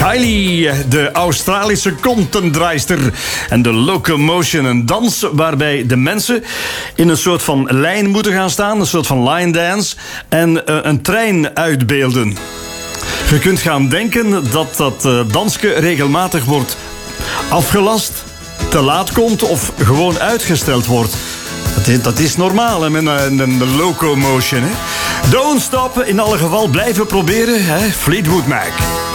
Kylie, de Australische kontendraaister. En de Locomotion, een dans waarbij de mensen in een soort van lijn moeten gaan staan. Een soort van line dance. En een trein uitbeelden. Je kunt gaan denken dat dat dansje regelmatig wordt afgelast, te laat komt of gewoon uitgesteld wordt. Dat is normaal hè, met een Locomotion. Hè. Don't stop, in alle geval blijven proberen. Hè. Fleetwood Mac.